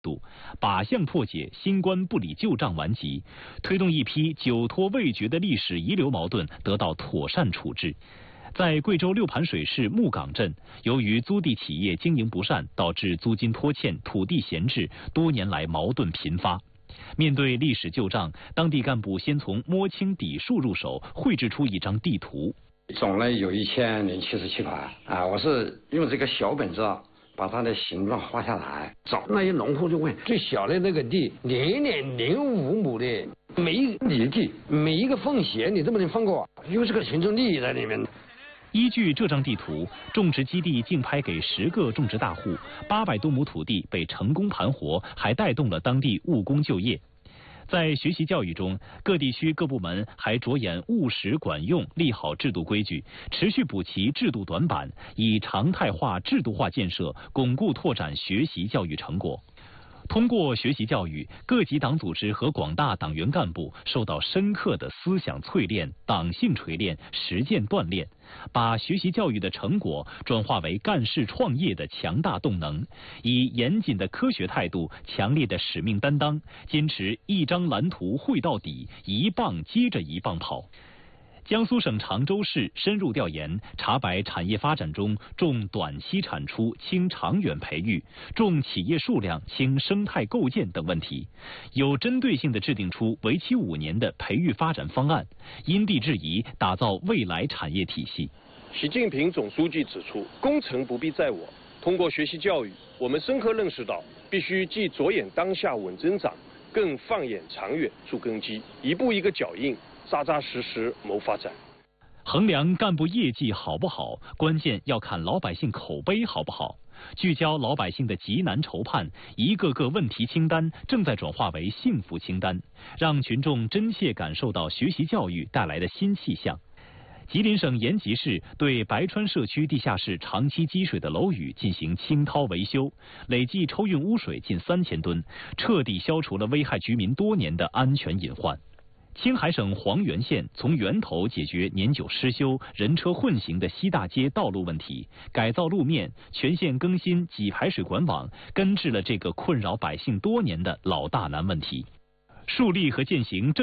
度，靶向破解新官不理旧账顽疾，推动一批久拖未决的历史遗留矛盾得到妥善处置。在贵州六盘水市木岗镇，由于租地企业经营不善，导致租金拖欠、土地闲置，多年来矛盾频发。面对历史旧账，当地干部先从摸清底数入手，绘制出一张地图。 总了有1077块啊！我是用这个小本子把它的形状画下来，找那些农户就问：最小的那个地0.05亩的，每一里地每一个缝隙，你这么能放过？有这个群众利益在里面。 依据这张地图，种植基地竞拍给10个种植大户，800多亩土地被成功盘活，还带动了当地务工就业。在学习教育中，各地区各部门还着眼务实管用，立好制度规矩，持续补齐制度短板，以常态化、制度化建设巩固拓展学习教育成果。通过学习教育，各级党组织和广大党员干部受到深刻的思想淬炼、党性锤炼、实践锻炼，把学习教育的成果转化为干事创业的强大动能，以严谨的科学态度、强烈的使命担当，坚持一张蓝图绘到底，一棒接着一棒跑。江苏省常州市深入调研，查白产业发展中重短期产出轻长远培育、重企业数量轻生态构建等问题，有针对性地制定出为期5年的培育发展方案，因地制宜打造未来产业体系。 习近平总书记指出，功成不必在我。通过学习教育，我们深刻认识到，必须既着眼当下稳增长，更放眼长远筑根基，一步一个脚印，扎扎实实谋发展。 衡量干部业绩好不好，关键要看老百姓口碑好不好。聚焦老百姓的急难愁盼，一个个问题清单正在转化为幸福清单，让群众真切感受到学习教育带来的新气象。吉林省延吉市对白川社区地下室长期积水的楼宇进行清掏维修，累计抽运污水近3000吨，彻底消除了危害居民多年的安全隐患。青海省黄原县从源头解决年久失修、人车混行的西大街道路问题，改造路面，全县更新给排水管网，根治了这个困扰百姓多年的老大难问题。树立和践行